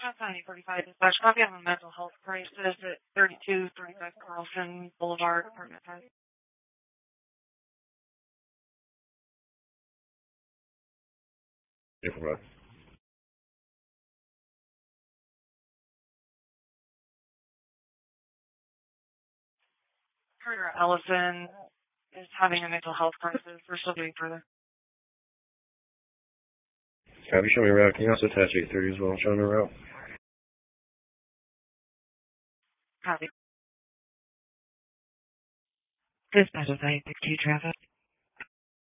Just 9045 dispatch. Copy of a mental health crisis at 3235 Carlson Boulevard, apartment 5. Different. Carter Ellison is having a mental health crisis. We're still doing further. Copy, show me route. Can you also attach 830 as well? Show me route. Copy. Dispatch is 962 traffic.